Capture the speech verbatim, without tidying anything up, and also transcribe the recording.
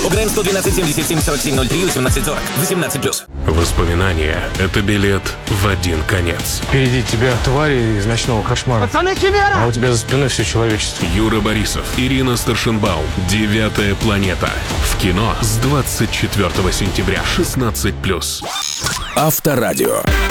ОГРН сто двенадцать семьдесят семь сорок семь ноль три восемнадцать сорок. восемнадцать плюс. Воспоминания — это билет в один конец. Впереди тебя твари из ночного кошмара. Пацаны, химера! А у тебя за спиной все человечество. Юра Борисов, Ирина Старшенбаум. «Девятая планета». В кино с двадцать четвёртого сентября. шестнадцать плюс. Авторадио.